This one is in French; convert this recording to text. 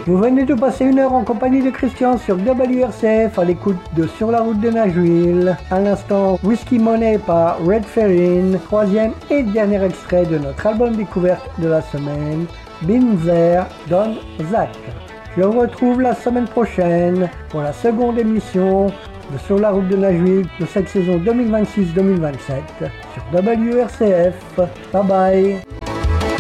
Vous venez de passer une heure en compagnie de Christian sur WRCF à l'écoute de Sur la route de Nashville. À l'instant, Whiskey Money par Red Ferrin, troisième et dernier extrait de notre album découverte de la semaine, Been There, Done That. Je vous retrouve la semaine prochaine pour la seconde émission de Sur la route de Nashville de cette saison 2026-2027 sur WRCF. Bye bye.